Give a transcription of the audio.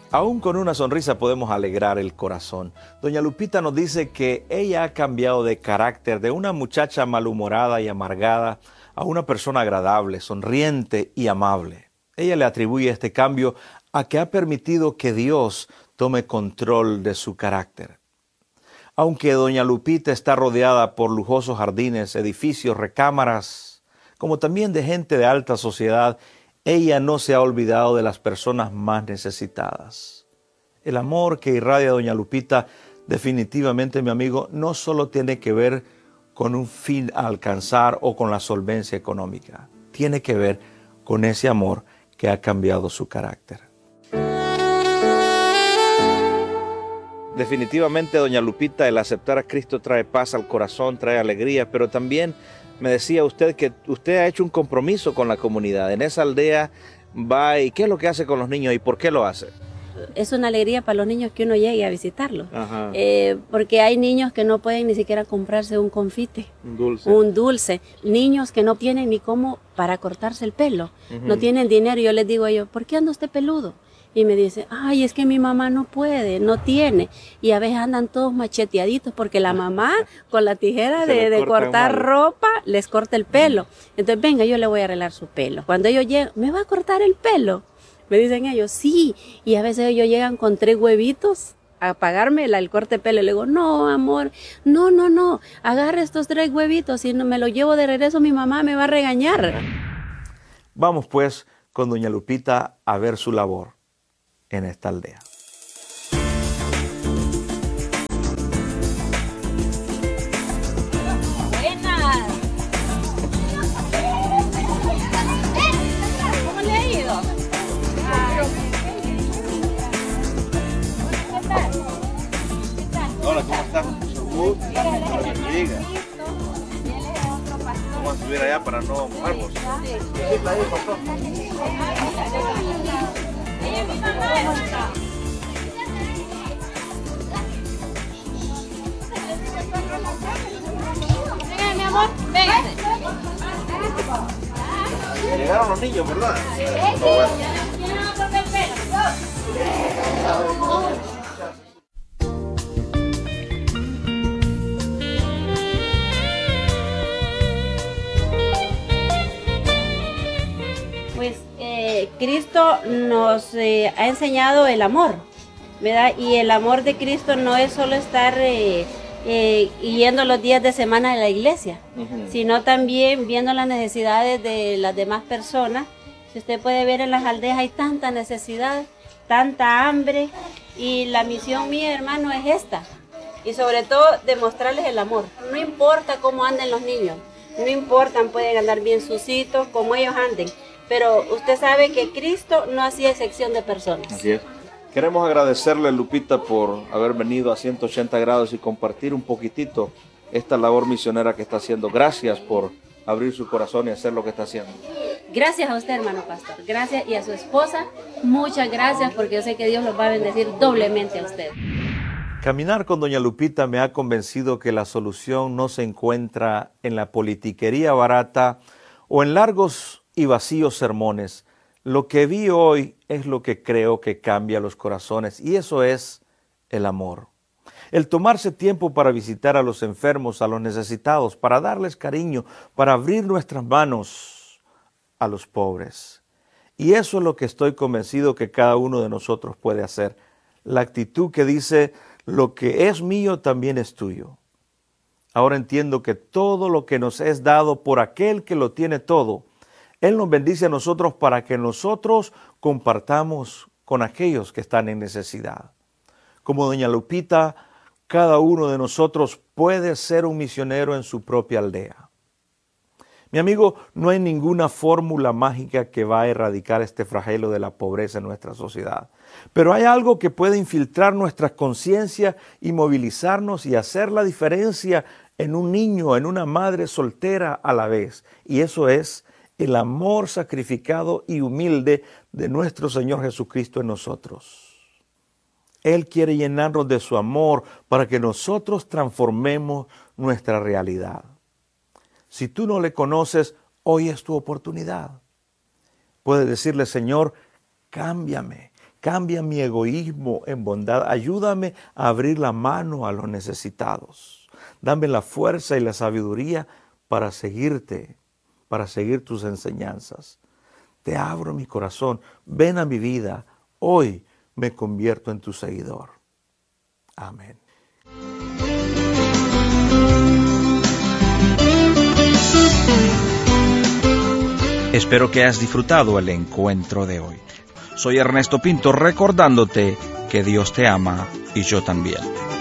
Aún con una sonrisa podemos alegrar el corazón. Doña Lupita nos dice que ella ha cambiado de carácter de una muchacha malhumorada y amargada a una persona agradable, sonriente y amable. Ella le atribuye este cambio a que ha permitido que Dios tome control de su carácter. Aunque doña Lupita está rodeada por lujosos jardines, edificios, recámaras, como también de gente de alta sociedad, ella no se ha olvidado de las personas más necesitadas. El amor que irradia doña Lupita definitivamente, mi amigo, no solo tiene que ver con un fin a alcanzar o con la solvencia económica. Tiene que ver con ese amor que ha cambiado su carácter. Definitivamente, doña Lupita, el aceptar a Cristo trae paz al corazón, trae alegría, pero también me decía usted que usted ha hecho un compromiso con la comunidad. En esa aldea va y ¿qué es lo que hace con los niños y por qué lo hace? Es una alegría para los niños que uno llegue a visitarlos, porque hay niños que no pueden ni siquiera comprarse un confite, un dulce, niños que no tienen ni cómo para cortarse el pelo, no tienen dinero. Yo les digo a ellos, ¿por qué anda usted peludo? Y me dice, ay, es que mi mamá no puede, no tiene. Y a veces andan todos macheteaditos porque la mamá con la tijera de cortar ropa les corta el pelo. Entonces, venga, yo le voy a arreglar su pelo. Cuando ellos llegan, ¿me va a cortar el pelo? Me dicen ellos, sí. Y a veces ellos llegan con 3 huevitos a pagarme el corte de pelo. Le digo, no, amor, no, agarre estos 3 huevitos. Si no me los llevo de regreso, mi mamá me va a regañar. Vamos pues con doña Lupita a ver su labor en esta aldea. Buenas. ¿Cómo le ha ido? Hola, ¿cómo estás? Bienvenida. Vamos a subir allá para no mojarnos. Ella es mi mamá. Venga, mi amor, véngase. Llegaron los niños, ¿verdad? ¿Quieren otro pelo? Pues Cristo nos ha enseñado el amor, ¿verdad? Y el amor de Cristo no es solo estar yendo los días de semana a la iglesia, sino también viendo las necesidades de las demás personas. Si usted puede ver en las aldeas hay tanta necesidad, tanta hambre, y la misión mía, hermano, es esta. Y sobre todo demostrarles el amor. No importa cómo anden los niños, no importa, pueden andar bien sucitos, como ellos anden. Pero usted sabe que Cristo no hacía excepción de personas. Así es. Queremos agradecerle, Lupita, por haber venido a 180 grados y compartir un poquitito esta labor misionera que está haciendo. Gracias por abrir su corazón y hacer lo que está haciendo. Gracias a usted, hermano pastor. Gracias, y a su esposa, muchas gracias, porque yo sé que Dios los va a bendecir doblemente a usted. Caminar con doña Lupita me ha convencido que la solución no se encuentra en la politiquería barata o en largos y vacíos sermones. Lo que vi hoy es lo que creo que cambia los corazones, y eso es el amor. El tomarse tiempo para visitar a los enfermos, a los necesitados, para darles cariño, para abrir nuestras manos a los pobres. Y eso es lo que estoy convencido que cada uno de nosotros puede hacer. La actitud que dice, lo que es mío también es tuyo. Ahora entiendo que todo lo que nos es dado por aquel que lo tiene todo, Él nos bendice a nosotros para que nosotros compartamos con aquellos que están en necesidad. Como doña Lupita, cada uno de nosotros puede ser un misionero en su propia aldea. Mi amigo, no hay ninguna fórmula mágica que va a erradicar este flagelo de la pobreza en nuestra sociedad. Pero hay algo que puede infiltrar nuestra conciencia y movilizarnos y hacer la diferencia en un niño, en una madre soltera a la vez. Y eso es el amor sacrificado y humilde de nuestro Señor Jesucristo en nosotros. Él quiere llenarnos de su amor para que nosotros transformemos nuestra realidad. Si tú no le conoces, hoy es tu oportunidad. Puedes decirle, Señor, cámbiame Cambia mi egoísmo en bondad. Ayúdame a abrir la mano a los necesitados. Dame la fuerza y la sabiduría para seguirte, para seguir tus enseñanzas. Te abro mi corazón. Ven a mi vida. Hoy me convierto en tu seguidor. Amén. Espero que hayas disfrutado el encuentro de hoy. Soy Ernesto Pinto recordándote que Dios te ama y yo también.